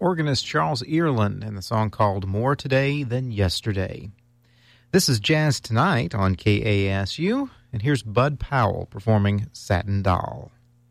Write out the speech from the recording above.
organist Charles Earland and the song called More Today Than Yesterday. This is Jazz Tonight on KASU, and here's Bud Powell performing Satin Doll.